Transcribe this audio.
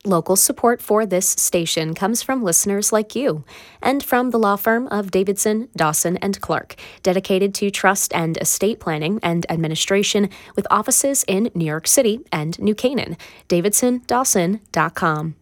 Local support for this station comes from listeners like you and from the law firm of Davidson, Dawson, and Clark, dedicated to trust and estate planning and administration with offices in New York City and New Canaan. DavidsonDawson.com.